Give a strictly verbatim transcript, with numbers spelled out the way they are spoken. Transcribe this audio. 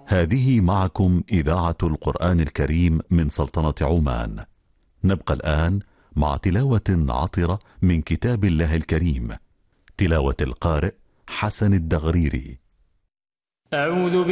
هذه معكم إذاعة القرآن الكريم من سلطنة عمان. نبقى الآن مع تلاوة عطرة من كتاب الله الكريم، تلاوة القارئ حسن الدغريري. أعوذ